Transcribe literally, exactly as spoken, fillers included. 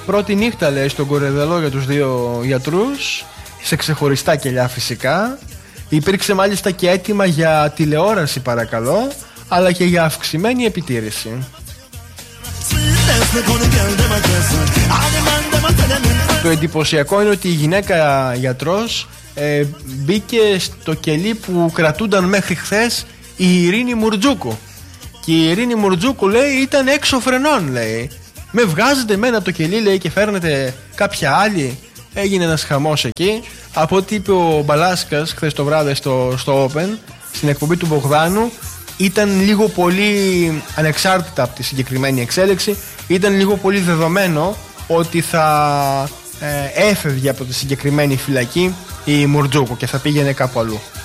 πρώτη νύχτα, λέει, στον Κορυδαλό για τους δύο γιατρούς, σε ξεχωριστά κελιά φυσικά. Υπήρξε μάλιστα και αίτημα για τηλεόραση, παρακαλώ, αλλά και για αυξημένη επιτήρηση. Το εντυπωσιακό είναι ότι η γυναίκα γιατρός ε, μπήκε στο κελί που κρατούνταν μέχρι χθες η Ειρήνη Μουρτζούκου. Και η Ειρήνη Μουρτζούκου, λέει, ήταν έξω φρενών, λέει. Με βγάζετε εμένα από το κελί, λέει, και φέρνετε κάποια άλλη. Έγινε ένας χαμός εκεί. Από ό,τι είπε ο Μπαλάσκας χθες το βράδυ στο, στο Open, στην εκπομπή του Μπογδάνου, ήταν λίγο πολύ, ανεξάρτητα από τη συγκεκριμένη εξέλιξη, ήταν λίγο πολύ δεδομένο ότι θα ε, έφευγε από τη συγκεκριμένη φυλακή η Μουρτζούκου και θα πήγαινε κάπου αλλού.